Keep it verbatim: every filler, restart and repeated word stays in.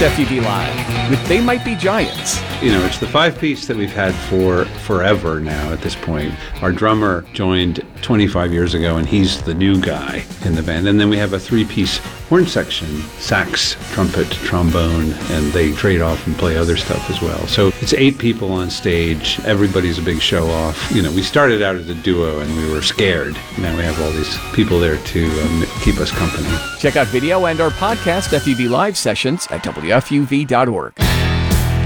F U V Live with They Might Be Giants. You know, it's the five-piece that we've had for forever now at this point. Our drummer joined twenty-five years ago, and he's the new guy in the band. And then we have a three-piece horn section, sax, trumpet, trombone, and they trade off and play other stuff as well. So it's eight people on stage. Everybody's a big show-off. You know, we started out as a duo, and we were scared. Now we have all these people there to um, keep us company. Check out video and our podcast F U V Live sessions at W F U V dot org.